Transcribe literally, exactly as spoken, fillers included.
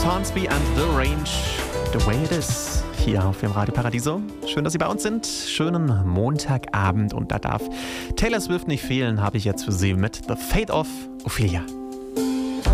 Hornsby and The Range, The Way It Is, hier auf dem Radio Paradiso. Schön, dass Sie bei uns sind. Schönen Montagabend und da darf Taylor Swift nicht fehlen, habe ich jetzt für Sie mit The Fate of Ophelia.